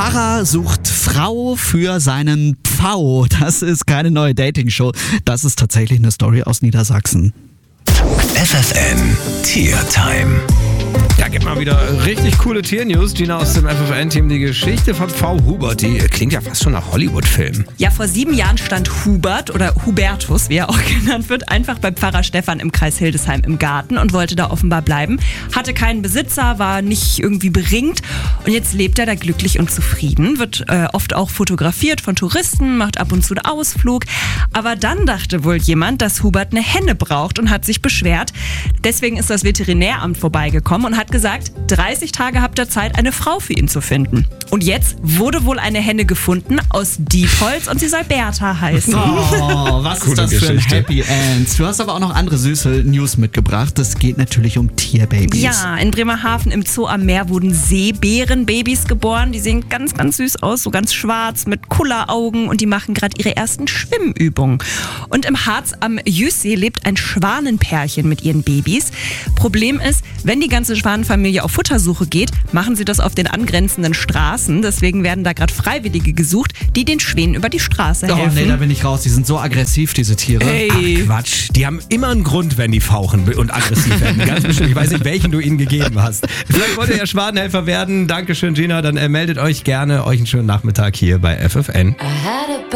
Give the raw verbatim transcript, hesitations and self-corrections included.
Pfarrer sucht Frau für seinen Pfau. Das ist keine neue Dating-Show. Das ist tatsächlich eine Story aus Niedersachsen. F F N Tiertime. Ja, gibt mal wieder richtig coole Tiernews. Gina aus dem F F N-Team. Die Geschichte von Pfau Hubert, die klingt ja fast schon nach Hollywood-Film. Ja, vor sieben Jahren stand Hubert oder Hubertus, wie er auch genannt wird, einfach bei Pfarrer Stefan im Kreis Hildesheim im Garten und wollte da offenbar bleiben. Hatte keinen Besitzer, war nicht irgendwie beringt und jetzt lebt er da glücklich und zufrieden. Wird äh, oft auch fotografiert von Touristen, macht ab und zu einen Ausflug. Aber dann dachte wohl jemand, dass Hubert eine Henne braucht und hat sich beschwert. Deswegen ist das Veterinäramt vorbeigekommen und hat gesagt, dreißig Tage habt ihr Zeit, eine Frau für ihn zu finden. Und jetzt wurde wohl eine Henne gefunden aus Diepholz und sie soll Bertha heißen. Oh, was ist das für ein Happy End? Du hast aber auch noch andere süße News mitgebracht. Es geht natürlich um Tierbabys. Ja, in Bremerhaven im Zoo am Meer wurden Seebärenbabys geboren. Die sehen ganz, ganz süß aus, so ganz schwarz mit Kulleraugen und die machen gerade ihre ersten Schwimmübungen. Und im Harz am Jüssee lebt ein Schwanenpärchen mit ihren Babys. Problem ist, wenn die ganze Schwanenfamilie auf Futtersuche geht, machen sie das auf den angrenzenden Straßen. Deswegen werden da gerade Freiwillige gesucht, die den Schwänen über die Straße helfen. Oh nee, da bin ich raus. Die sind so aggressiv, diese Tiere. Ey. Ach, Quatsch. Die haben immer einen Grund, wenn die fauchen und aggressiv werden. Ganz bestimmt. Ich weiß nicht, welchen du ihnen gegeben hast. Vielleicht wollt ihr ja Schwanenhelfer werden. Dankeschön, Gina. Dann äh, meldet euch gerne. Euch einen schönen Nachmittag hier bei F F N.